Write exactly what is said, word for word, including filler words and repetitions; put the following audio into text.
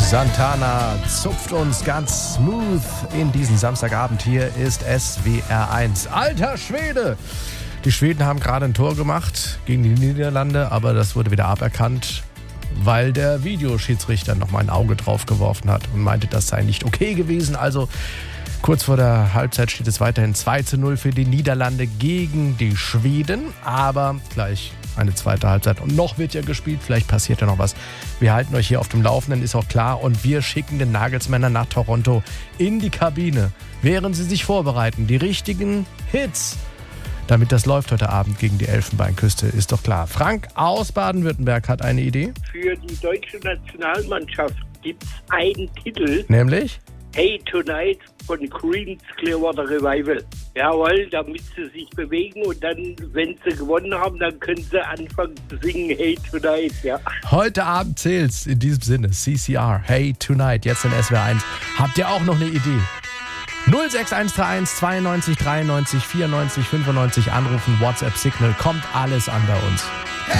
Santana zupft uns ganz smooth in diesen Samstagabend. Hier ist S W R eins. Alter Schwede! Die Schweden haben gerade ein Tor gemacht gegen die Niederlande, aber das wurde wieder aberkannt, weil der Videoschiedsrichter noch mal ein Auge drauf geworfen hat und meinte, das sei nicht okay gewesen. Also kurz vor der Halbzeit steht es weiterhin zwei zu null für die Niederlande gegen die Schweden, aber gleich eine zweite Halbzeit. Und noch wird ja gespielt, vielleicht passiert ja noch was. Wir halten euch hier auf dem Laufenden, ist auch klar. Und wir schicken den Nagelsmänner nach Toronto in die Kabine, während sie sich vorbereiten. Die richtigen Hits, damit das läuft heute Abend gegen die Elfenbeinküste, ist doch klar. Frank aus Baden-Württemberg hat eine Idee. Für die deutsche Nationalmannschaft gibt es einen Titel. Nämlich? Hey Tonight von Creedence Clearwater Revival. Jawohl, damit sie sich bewegen und dann, wenn sie gewonnen haben, dann können sie anfangen zu singen Hey Tonight. Ja. Heute Abend zählt's in diesem Sinne. C C R, Hey Tonight, jetzt in S W R eins. Habt ihr auch noch eine Idee? null sechs eins drei eins zweiundneunzig dreiundneunzig vierundneunzig fünfundneunzig anrufen, WhatsApp Signal, kommt alles an bei uns.